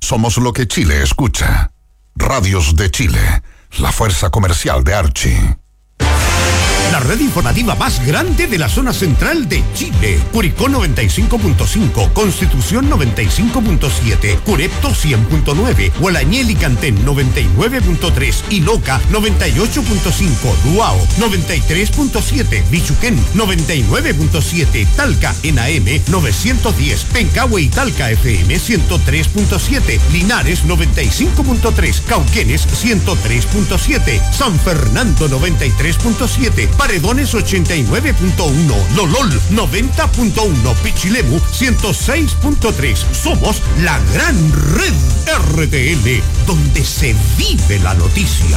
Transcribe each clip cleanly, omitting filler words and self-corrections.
Somos lo que Chile escucha. Radios de Chile, la fuerza comercial de Archie. La red informativa más grande de la zona central de Chile. Curicó 95.5, Constitución 95.7, Curepto 100.9, Gualañel y Cantén 99.3 y Loca 98.5, Duao 93.7, Bichuquén 99.7, Talca en AM 910, Pencahue y Talca FM 103.7, Linares 95.3, Cauquenes 103.7, San Fernando 93.7, Paredones 89.1, Lolol 90.1, Pichilemu 106.3. Somos la gran red RTL, donde se vive la noticia.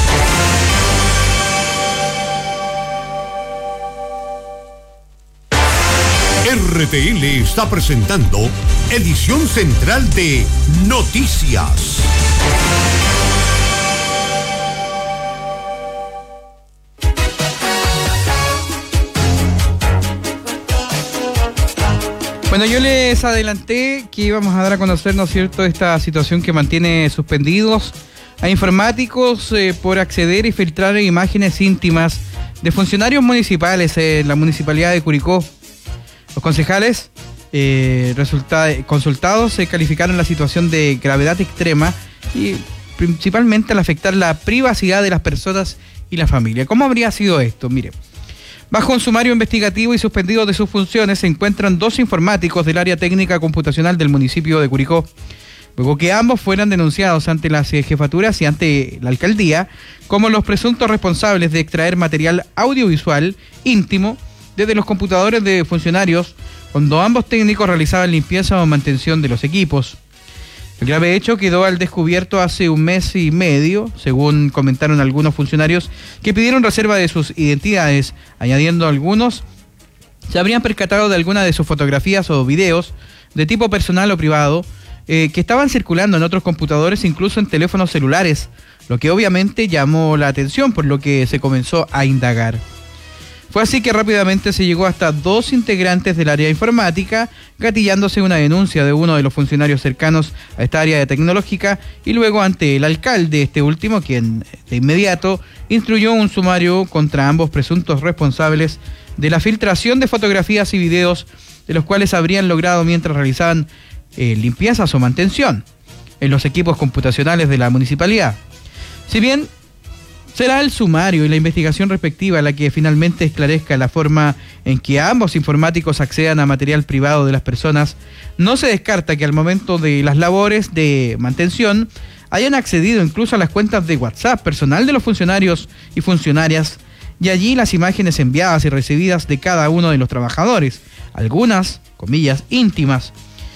RTL está presentando edición central de Noticias. Bueno, yo les adelanté que íbamos a dar a conocer, ¿no es cierto?, esta situación que mantiene suspendidos a informáticos por acceder y filtrar imágenes íntimas de funcionarios municipales en la municipalidad de Curicó. Los concejales consultados calificaron la situación de gravedad extrema y principalmente al afectar la privacidad de las personas y la familia. ¿Cómo habría sido esto? Mire. Bajo un sumario investigativo y suspendidos de sus funciones se encuentran 2 informáticos del área técnica computacional del municipio de Curicó, luego que ambos fueran denunciados ante las jefaturas y ante la alcaldía como los presuntos responsables de extraer material audiovisual íntimo desde los computadores de funcionarios cuando ambos técnicos realizaban limpieza o mantención de los equipos. El grave hecho quedó al descubierto hace 1 mes y medio, según comentaron algunos funcionarios que pidieron reserva de sus identidades, añadiendo algunos se habrían percatado de alguna de sus fotografías o videos de tipo personal o privado que estaban circulando en otros computadores, incluso en teléfonos celulares, lo que obviamente llamó la atención, por lo que se comenzó a indagar. Fue así que rápidamente se llegó hasta 2 integrantes del área informática, gatillándose una denuncia de uno de los funcionarios cercanos a esta área tecnológica y luego ante el alcalde, este último, quien de inmediato instruyó un sumario contra ambos presuntos responsables de la filtración de fotografías y videos de los cuales habrían logrado mientras realizaban limpiezas o mantención en los equipos computacionales de la municipalidad. Si bien será el sumario y la investigación respectiva la que finalmente esclarezca la forma en que ambos informáticos accedan a material privado de las personas, no se descarta que al momento de las labores de mantención hayan accedido incluso a las cuentas de WhatsApp personal de los funcionarios y funcionarias y allí las imágenes enviadas y recibidas de cada uno de los trabajadores, algunas, comillas, íntimas.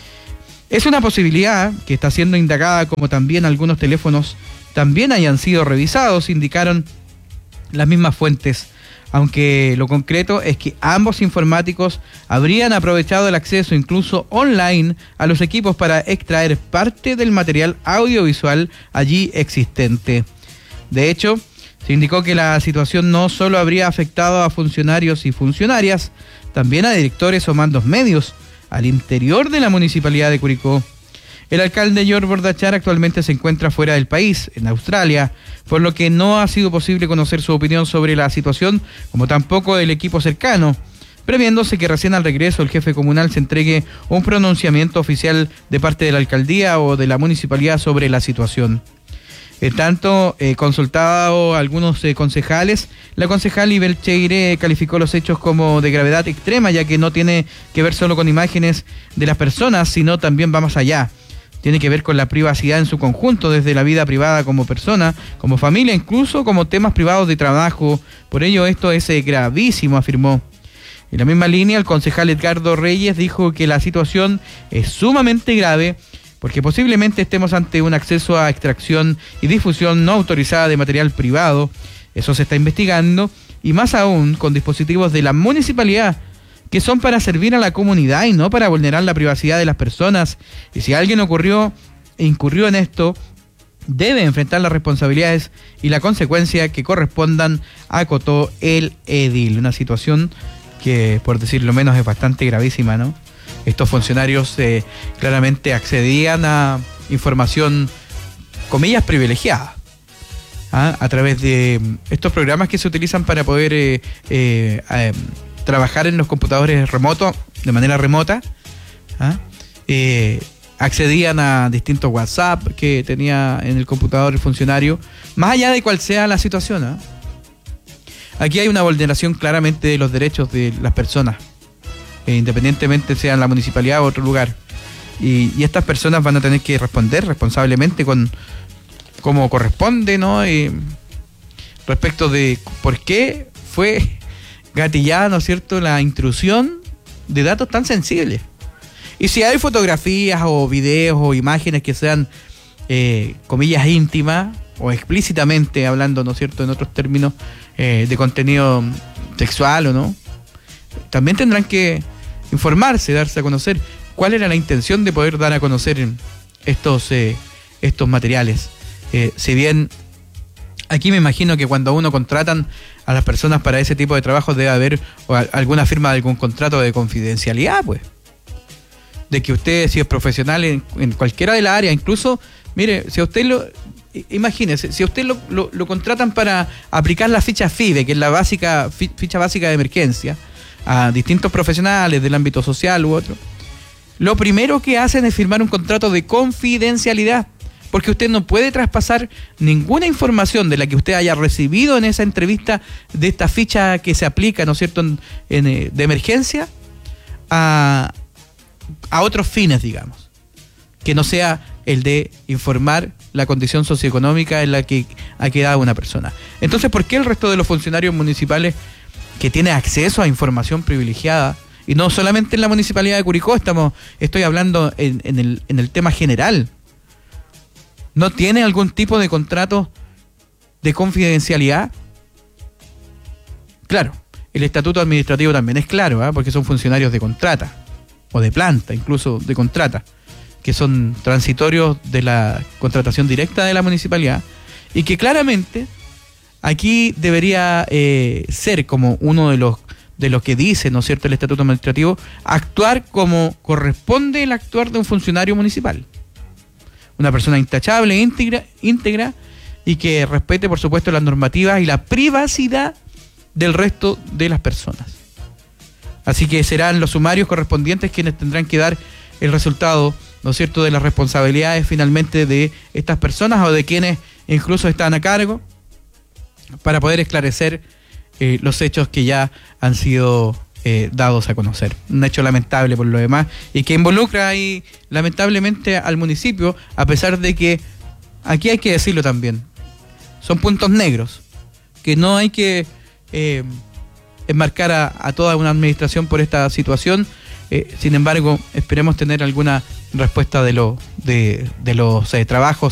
Es una posibilidad que está siendo indagada, como también algunos teléfonos también hayan sido revisados, indicaron las mismas fuentes, aunque lo concreto es que ambos informáticos habrían aprovechado el acceso incluso online a los equipos para extraer parte del material audiovisual allí existente. De hecho, se indicó que la situación no solo habría afectado a funcionarios y funcionarias, también a directores o mandos medios al interior de la municipalidad de Curicó. El alcalde George Bordachar actualmente se encuentra fuera del país, en Australia, por lo que no ha sido posible conocer su opinión sobre la situación, como tampoco del equipo cercano, previéndose que recién al regreso el jefe comunal se entregue un pronunciamiento oficial de parte de la alcaldía o de la municipalidad sobre la situación. En tanto, consultado a algunos concejales, la concejal Ibel Cheire calificó los hechos como de gravedad extrema, ya que no tiene que ver solo con imágenes de las personas, sino también va más allá. Tiene que ver con la privacidad en su conjunto, desde la vida privada como persona, como familia, incluso como temas privados de trabajo. Por ello esto es gravísimo, afirmó. En la misma línea, el concejal Edgardo Reyes dijo que la situación es sumamente grave porque posiblemente estemos ante un acceso a extracción y difusión no autorizada de material privado. Eso se está investigando, y más aún con dispositivos de la municipalidad que son para servir a la comunidad y no para vulnerar la privacidad de las personas. Y si alguien incurrió en esto, debe enfrentar las responsabilidades y la consecuencia que correspondan, acotó el edil. Una situación que, por decirlo menos, es bastante gravísima, ¿no? Estos funcionarios claramente accedían a información, comillas, privilegiada, a través de estos programas que se utilizan para poder trabajar en los computadores remotos, de manera remota. Accedían a distintos WhatsApp que tenía en el computador el funcionario, más allá de cuál sea la situación. Aquí hay una vulneración claramente de los derechos de las personas, independientemente sea en la municipalidad o otro lugar. Y estas personas van a tener que responder responsablemente con como corresponde, ¿no? Respecto de por qué fue gatillada, ¿no es cierto?, la intrusión de datos tan sensibles. Y si hay fotografías o videos o imágenes que sean, comillas, íntimas o explícitamente hablando, ¿no es cierto?, en otros términos, de contenido sexual o no, también tendrán que informarse, darse a conocer cuál era la intención de poder dar a conocer estos materiales. Si bien aquí me imagino que cuando uno contratan a las personas para ese tipo de trabajo debe haber alguna firma de algún contrato de confidencialidad, pues. De que usted, si es profesional en cualquiera de las áreas, incluso, mire, si a usted imagínese, si a usted lo contratan para aplicar la ficha FIDE, que es la ficha básica de emergencia, a distintos profesionales del ámbito social u otro, lo primero que hacen es firmar un contrato de confidencialidad, porque usted no puede traspasar ninguna información de la que usted haya recibido en esa entrevista de esta ficha que se aplica, ¿no es cierto?, de emergencia, a otros fines, digamos, que no sea el de informar la condición socioeconómica en la que ha quedado una persona. Entonces, ¿por qué el resto de los funcionarios municipales que tienen acceso a información privilegiada, y no solamente en la municipalidad de Curicó, estoy hablando en el tema general, no tiene algún tipo de contrato de confidencialidad? Claro, el estatuto administrativo también es claro, porque son funcionarios de contrata, o de planta, incluso de contrata, que son transitorios de la contratación directa de la municipalidad, y que claramente aquí debería ser como uno de los que dice, ¿no es cierto?, el estatuto administrativo, actuar como corresponde el actuar de un funcionario municipal. Una persona intachable, íntegra, y que respete, por supuesto, las normativas y la privacidad del resto de las personas. Así que serán los sumarios correspondientes quienes tendrán que dar el resultado, ¿no es cierto?, de las responsabilidades finalmente de estas personas o de quienes incluso están a cargo, para poder esclarecer los hechos que ya han sido dados a conocer. Un hecho lamentable por lo demás, y que involucra ahí lamentablemente al municipio, a pesar de que, aquí hay que decirlo también, son puntos negros, que no hay que enmarcar a toda una administración por esta situación. Sin embargo, esperemos tener alguna respuesta de los trabajos